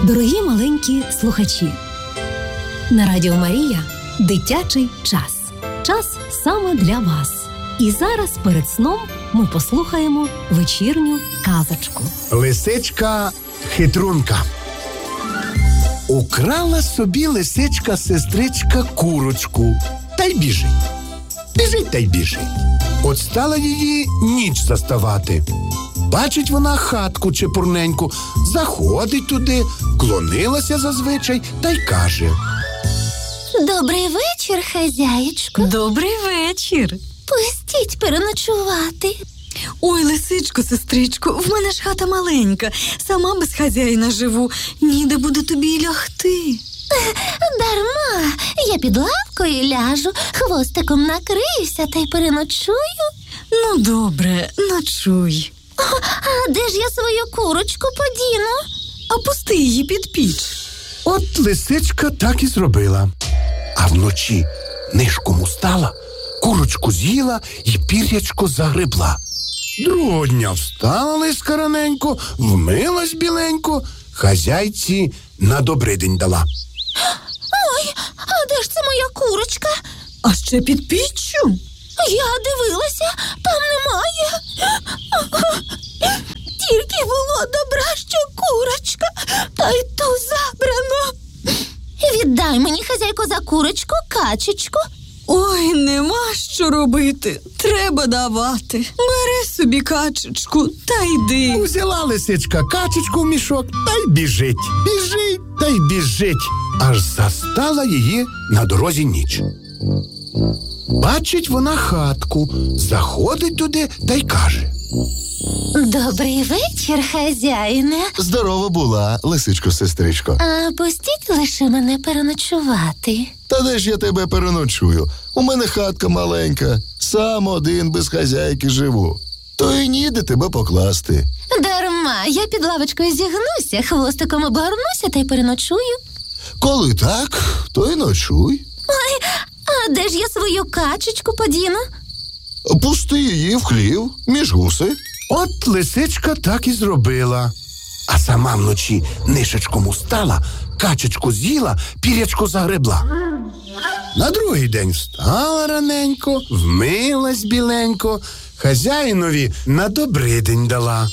Дорогі маленькі слухачі, на Радіо Марія дитячий час. Час саме для вас. І зараз перед сном ми послухаємо вечірню казочку. Лисичка-хитрунка. Украла собі лисичка-сестричка курочку, та й біжить. Біжить та й біжить. От стала її ніч заставати. Бачить вона хатку чепурненьку, заходить туди, клонилася зазвичай та й каже: Добрий вечір, хазяєчко. Добрий вечір. Пустіть переночувати. Ой, лисичко, сестричко, в мене ж хата маленька. Сама без хазяїна живу. Ніде буде тобі й лягти. Дарма, я під лавкою ляжу, хвостиком накриюся та й переночую. Ну, добре, ночуй. А де ж я свою курочку подіну? А пусти її під піч. От лисичка так і зробила. А вночі нишком устала, курочку з'їла і пір'ячко загребла. Другого дня встала лиска раненько, вмилась біленько, хазяйці на добридень дала. Ой, а де ж це моя курочка? А ще під піччю? Я дивилася, там немає. Тільки було добра, що курочка, та й ту забрано. Віддай мені, хазяйко, за курочку качечку. Ой, нема що робити. Треба давати. Бери собі качечку та йди. Взяла лисичка качечку в мішок та й біжить. Біжить та й біжить. Аж застала її на дорозі ніч. Бачить вона хатку, заходить туди та й каже: Добрий вечір, хазяїне. Здорова була, лисичко-сестричко. А пустіть лише мене переночувати. Та де ж я тебе переночую? У мене хатка маленька, сам один без хазяйки живу. То й ніде тебе покласти. Дарма, я під лавочкою зігнуся, хвостиком обгорнуся та й переночую. Коли так, то й ночуй. Ой, а де ж я свою качечку подіну? Пусти її в хлів між гуси. От лисичка так і зробила. А сама вночі нишечком устала, качечку з'їла, пір'ячко загребла. На другий день встала раненько, вмилась біленько, хазяїнові на добридень дала.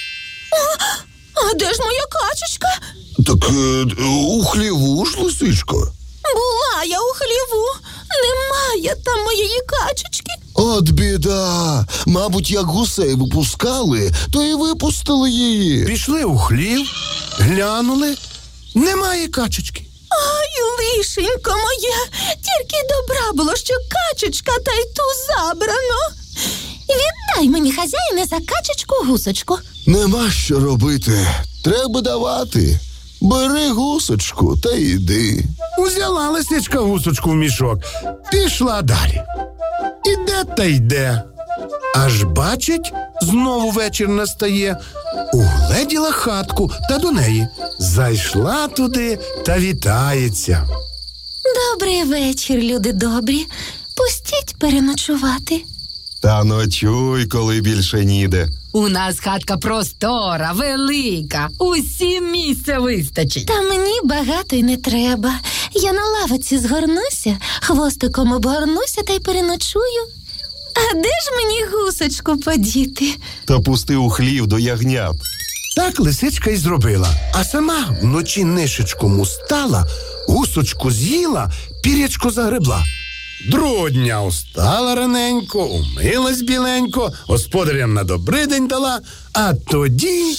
А де ж моя качечка? Так у хліву ж, лисичко. Була я у хліву. Немає там моєї качечки. От біда. Мабуть, як гусей випускали, то і випустили її. Пішли у хлів, глянули, немає качечки. Ай, лишенько моє, тільки добра було, що качечка та й ту забрано. Віддай мені, хазяїне, за качечку-гусочку. Нема що робити. Треба давати. Бери гусочку та йди. Узяла лисичка гусочку в мішок, пішла далі. Іде та йде. Аж бачить, знову вечір настає, угледіла хатку та до неї. Зайшла туди та вітається. Добрий вечір, люди добрі. Пустіть переночувати. Та ночуй, коли більше ніде. У нас хатка простора, велика, усім місця вистачить. Та мені багато й не треба. Я на лавиці згорнуся, хвостиком обгорнуся та й переночую. А де ж мені гусочку подіти? Та пусти у хлів до ягнят. Так лисичка й зробила, а сама вночі нишечком устала, гусочку з'їла, пір'ячко загребла. Другого дня устала раненько, умилась біленько, господарям на добридень дала, а тоді...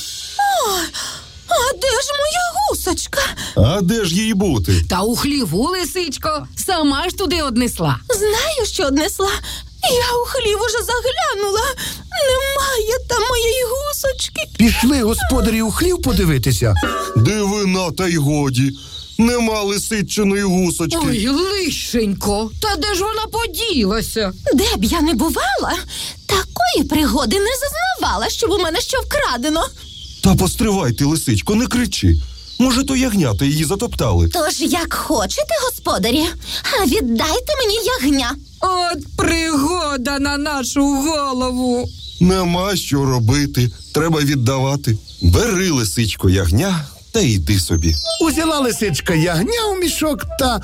А де ж моя гусочка? А де ж їй бути? Та у хліву, лисичко, сама ж туди однесла. Знаю, що однесла. Я у хлів уже заглянула. Немає там моєї гусочки. Пішли господарі у хлів подивитися. Дивина, та й годі. Нема лисичиної гусочки. Ой, лишенько, та де ж вона поділася? Де б я не бувала, такої пригоди не зазнавала, щоб у мене що вкрадено. Та постривай ти, лисичко, не кричи. Може, то ягнята її затоптали. Тож як хочете, господарі, а віддайте мені ягня. От пригода на нашу голову. Нема що робити, треба віддавати. Бери, лисичко, ягня та йди собі. Узяла лисичка ягня у мішок та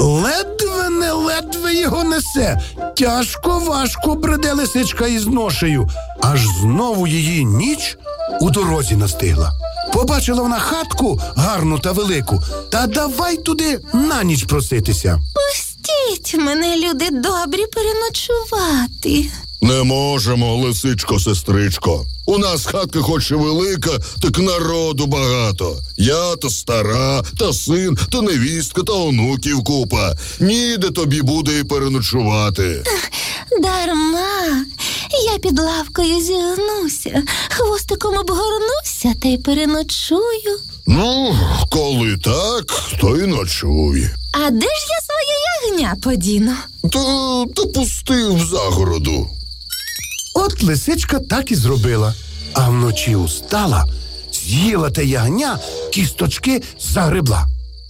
ледве його несе. Тяжко, важко бреде лисичка із ношею. Аж знову її ніч у дорозі настигла. Побачила вона хатку гарну та велику, та давай туди на ніч проситися. Пустіть мене, люди добрі, переночувати. Не можемо, лисичко-сестричко. У нас хатка хоч і велика, так народу багато. Я то стара, та син, та невістка, та онуків купа. Ніде тобі буде і переночувати. Дарма. Я під лавкою зігнуся, хвостиком обгорнуся та й переночую. Ну, коли так, то й ночуй. А де ж я своє ягня подіну? Та пустив в загороду. От лисичка так і зробила. А вночі устала, з'їла те ягня, кісточки загребла.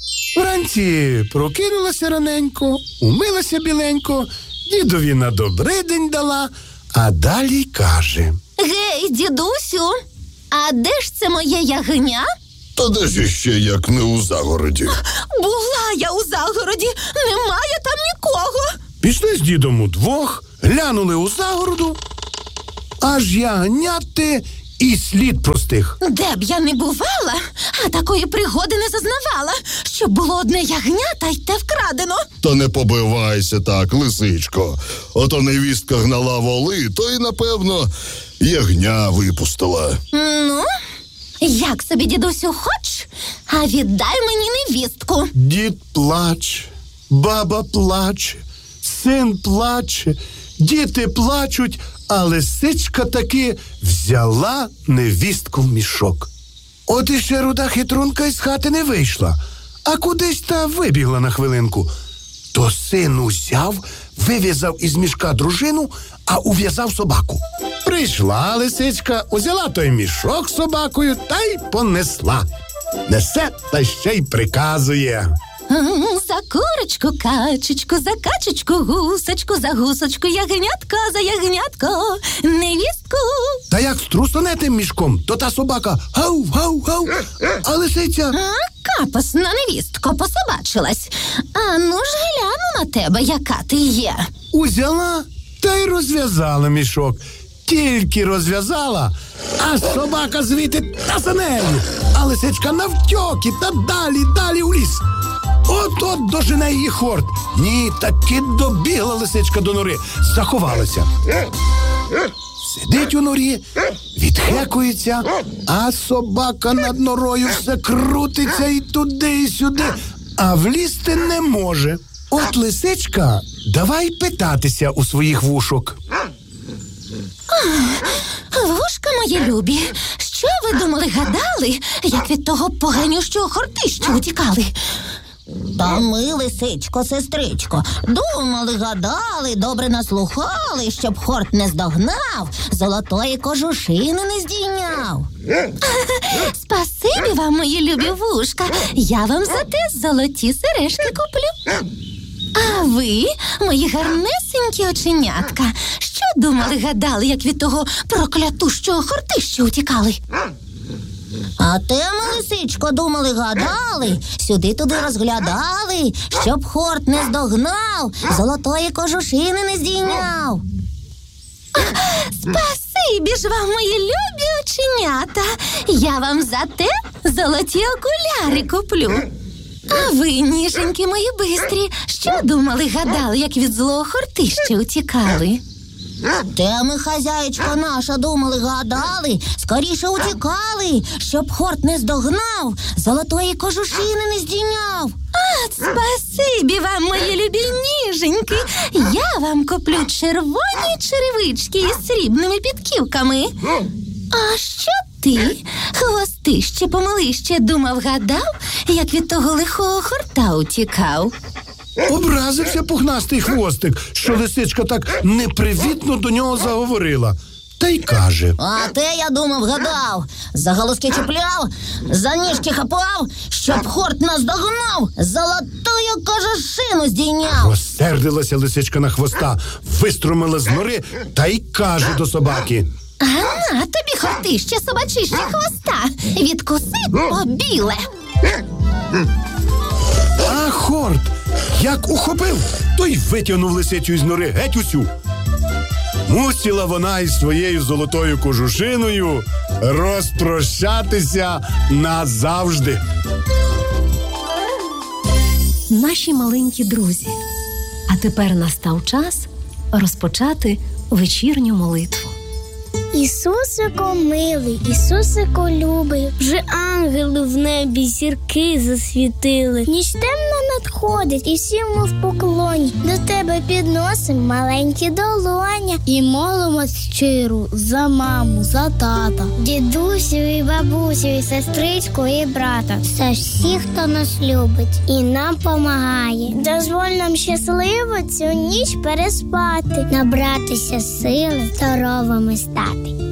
Вранці прокинулася раненько, умилася біленько, дідові на добридень дала, а далі каже: Гей, дідусю, а де ж це моє ягня? Та де ж іще, як не у загороді? Була я у загороді, немає там нікого. Пішли з дідом удвох, глянули у загороду, аж ягняти і слід простих. Де б я не бувала, а такої пригоди не зазнавала, щоб було одне ягня та й те вкрадено. Та не побивайся так, лисичко. Ото невістка гнала воли, то й, напевно, ягня випустила. Ну, як собі, дідусю, хоч, а віддай мені невістку. Дід плаче, баба плаче, син плаче, діти плачуть, а лисичка таки взяла невістку в мішок. От іще руда хитрунка із хати не вийшла, а кудись та вибігла на хвилинку. То син узяв, вив'язав із мішка дружину, а ув'язав собаку. Прийшла лисичка, узяла той мішок з собакою та й понесла. Несе та ще й приказує: За курочку, качечку, за качечку, гусочку, за гусочку, ягнятко, за ягнятко, невістку. Та як струсоне тим мішком, то та собака гав, гав, гав, а лисиця... Капосна невістко пособачилась. А ну ж гляну на тебе, яка ти є. Узяла та й розв'язала мішок. Тільки розв'язала, а собака звідти та за нею. А лисичка навтьоки та далі у ліс. От дожене її хорт. Ні, таки добігла лисичка до нори, заховалася. Сидить у норі, відхекується, а собака над норою все крутиться і туди, і сюди, а влізти не може. От лисичка давай питатися у своїх вушок. Вушка мої любі, що ви думали, гадали, як від того поганющого хортища утікали? Та ми, лисичко, сестричко, думали, гадали, добре наслухали, щоб хорт не здогнав, золотої кожушини не здійняв. Спасибі вам, мої любі вушка, я вам за те золоті сережки куплю. А ви, мої гарнесенькі оченятка, що думали, гадали, як від того проклятущого хортища утікали? А те ми, лисичко, думали, гадали, сюди-туди розглядали, щоб хорт не здогнав, золотої кожушини не здійняв. Спасибі ж вам, мої любі оченята, я вам за те золоті окуляри куплю. А ви, ніженькі мої бистрі, що думали, гадали, як від злого хортища утікали? Те ми, хазяєчка наша, думали, гадали, скоріше утікали, щоб хорт не здогнав, золотої кожушини не здійняв. Спасибі вам, мої любі ніженьки, я вам куплю червоні черевички із срібними підківками. А що ти, хвостище помилище, думав, гадав, як від того лихого хорта утікав? Образився пухнастий хвостик, що лисичка так непривітно до нього заговорила. Та й каже: А те, я думав, гадав, за галузки чіпляв, за ніжки хапав, щоб хорт наздогнав, золотою кожушину здійняв. Розсердилася лисичка на хвоста, виструмила з нори та й каже до собаки: А на тобі хортище собачище хвоста. Відкуси побіле. А хорт, як ухопив, то й витягнув лисицю із нори геть усю. Мусила вона із своєю золотою кожушиною розпрощатися назавжди. Наші маленькі друзі. А тепер настав час розпочати вечірню молитву. Ісусико милий, Ісусико любий, вже ангели в небі зірки засвітили. Ніч темна надходить, і всі ми в поклоні. До тебе підносим маленькі долоня і молимось щиро за маму, за тата, дідусю і бабусю, і сестричку, і брата. За всіх, хто нас любить і нам помагає. Дозволь нам щасливо цю ніч переспати, набратися сили, здоровими стати.